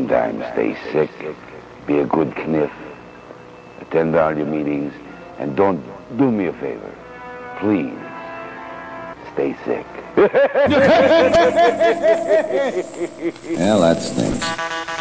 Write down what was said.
meantime, stay sick, be a good kniff, attend all your meetings, and don't do me a favor. Please, stay sick. Well, that stinks.